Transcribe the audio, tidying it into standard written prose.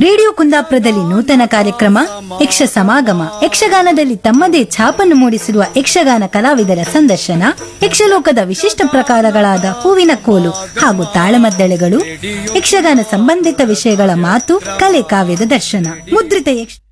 radio ಕುಂದಾಪುರದಲ್ಲಿ ನೂತನ ಕಾರ್ಯಕ್ರಮ ಯಕ್ಷ ಸಮಾಗಮ ಯಕ್ಷಗಾನದಲ್ಲಿ ತಮ್ಮದೇ ಛಾಪನ್ನು ಮೂಡಿಸಿರುವ ಯಕ್ಷಗಾನ ಕಲಾವಿದರ ಸಂದರ್ಶನ, ಯಕ್ಷಲೋಕದ ವಿಶಿಷ್ಟ ಪ್ರಕಾರಗಳಾದ ಹೂವಿನ ಕೋಲು ಹಾಗೂ ತಾಳಮದ್ದಳೆಗಳು, ಯಕ್ಷಗಾನ ಸಂಬಂಧಿತ ವಿಷಯಗಳ ಮಾತು ಕಲೆ ಕಾವ್ಯದ ದರ್ಶನ ಮುದ್ರಿತ